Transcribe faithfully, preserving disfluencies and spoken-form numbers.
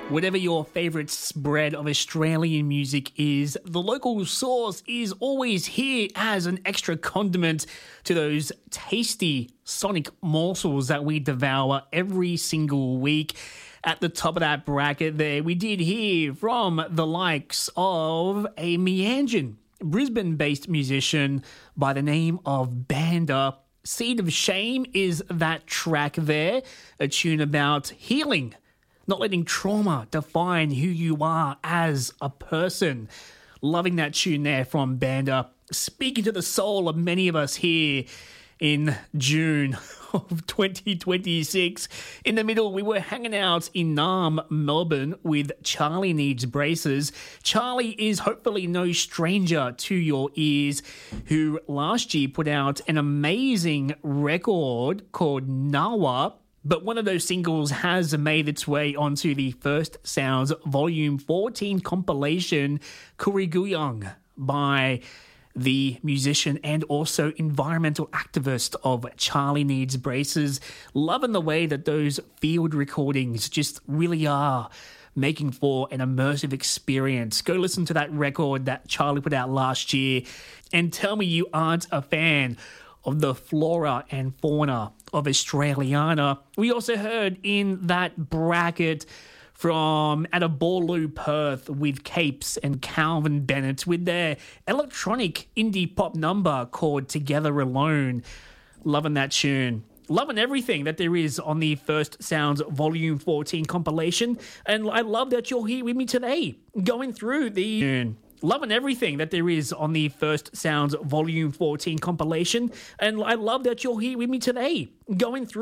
Whatever your favourite spread of Australian music is, the local source is always here as an extra condiment to those tasty sonic morsels that we devour every single week. At the top of that bracket there, we did hear from the likes of a Meanjin, Brisbane-based musician by the name of Banda. Seed of Shame is that track there, a tune about healing, not letting trauma define who you are as a person. Loving that tune there from Banda. Speaking to the soul of many of us here in June of twenty twenty-six. In the middle, we were hanging out in Naarm, Melbourne with Charlie Needs Braces. Charlie is hopefully no stranger to your ears, who last year put out an amazing record called Nawa. But one of those singles has made its way onto the First Sounds Volume fourteen compilation, Kuriguyong, by the musician and also environmental activist of Charlie Needs Braces. Loving the way that those field recordings just really are making for an immersive experience. Go listen to that record that Charlie put out last year and tell me you aren't a fan of the flora and fauna of Australiana. We also heard in that bracket from Attaboolu, Perth, with Capes and Calvin Bennett with their electronic indie pop number called Together Alone. Loving that tune. Loving everything that there is on the First Sounds Volume fourteen compilation. And I love that you're here with me today, going through the tune. Loving everything that there is on the First Sounds Volume fourteen compilation. And I love that you're here with me today, going through